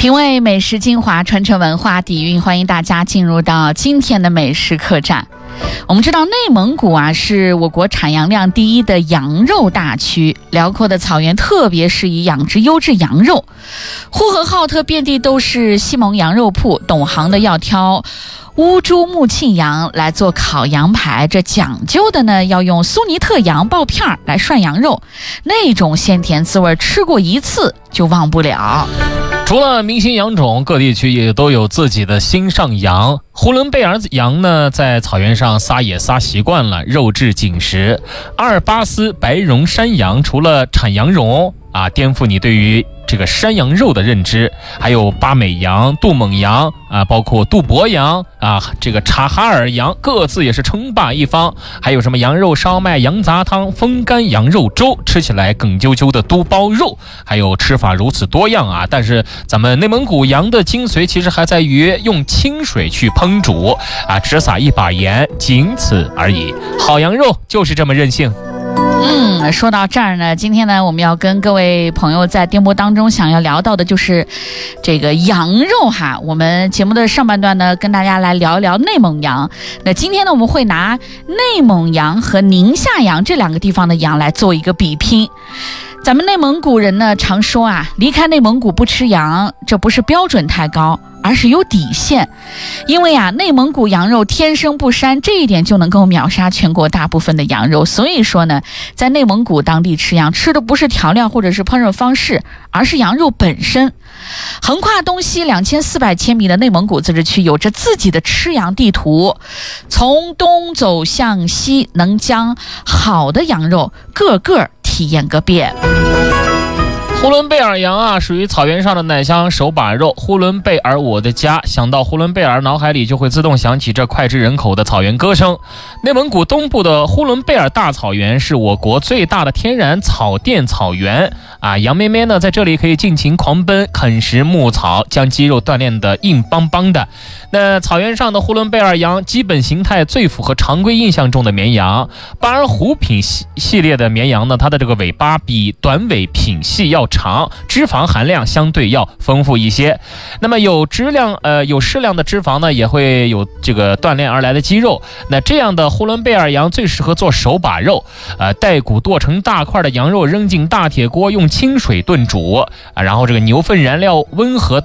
品味美食精华，传承文化底蕴，欢迎大家进入到今天的美食客栈。我们知道内蒙古是我国产羊量第一的羊肉大区，辽阔的草原特别适宜养殖优质羊肉。呼和浩特遍地都是西蒙羊肉铺，懂行的要挑乌猪木沁羊来做烤羊排，这讲究的呢要用苏尼特羊爆片来涮羊肉，那种鲜甜滋味吃过一次就忘不了。 除了明星羊种，各地区也都有自己的心上羊。呼伦贝尔羊呢，在草原上撒野撒习惯了，肉质紧实。阿尔巴斯白绒山羊除了产羊绒颠覆你对于这个山羊肉的认知，还有巴美羊、杜蒙羊包括杜博羊这个察哈尔羊，各自也是称霸一方。还有什么羊肉烧麦、羊杂汤、风干羊肉粥，吃起来梗啾啾的嘟包肉，还有吃法如此多样但是咱们内蒙古羊的精髓其实还在于用清水去烹煮只撒一把盐，仅此而已。好羊肉就是这么任性。 说到这儿呢，今天呢我们要跟各位朋友在电波当中想要聊到的就是这个羊肉我们节目的上半段呢跟大家来聊一聊内蒙羊。那今天呢我们会拿内蒙羊和宁夏羊这两个地方的羊来做一个比拼。咱们内蒙古人呢常说离开内蒙古不吃羊，这不是标准太高，而是有底线。因为内蒙古羊肉天生不膻，这一点就能够秒杀全国大部分的羊肉。所以说呢，在内蒙古当地吃羊，吃的不是调料或者是烹饪方式，而是羊肉本身。横跨东西2400千米的内蒙古自治区有着自己的吃羊地图，从东走向西，能将好的羊肉个个体验个遍。 呼伦贝尔羊属于草原上的奶香手把肉。呼伦贝尔我的家，想到呼伦贝尔，脑海里就会自动想起这脍炙人口的草原歌声。内蒙古东部的呼伦贝尔大草原是我国最大的天然草甸草原羊咩咩呢在这里可以尽情狂奔，啃食牧草，将肌肉锻炼得硬邦邦的。那草原上的呼伦贝尔羊基本形态最符合常规印象中的绵羊。巴尔虎品系列的绵羊呢，它的这个尾巴比短尾品系要长，脂肪含量相对要丰富一些。那么有适量的脂肪呢，也会有这个锻炼而来的肌肉。那这样的呼伦贝尔羊最适合做手把肉，带骨剁成大块的羊肉扔进大铁锅，用清水炖煮然后这个牛粪燃料温和